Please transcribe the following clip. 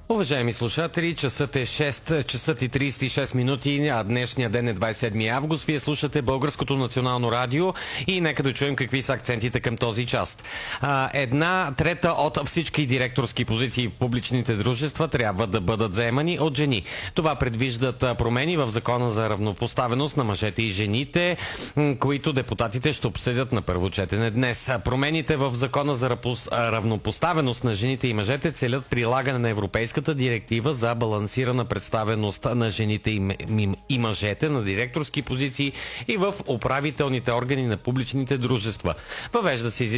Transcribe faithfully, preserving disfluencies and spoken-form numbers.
Уважаеми слушатели, часът е шест часа и тридесет и шест минути, а днешния ден е двадесет и седми август. Вие слушате Българското национално радио и нека да чуем какви са акцентите към този час. А, една трета от всички директорски позиции в публичните дружества трябва да бъдат заемани от жени. Това предвиждат промени в Закона за равнопоставеност на мъжете и жените, които депутатите ще обсъдят на първо четене днес. Промените в Закона за равнопоставеност на жените и мъжете целят прилагане на европейската директива за балансирана представеност на жените и мъжете на директорски позиции и в управителните органи на публичните дружества. Въвежда се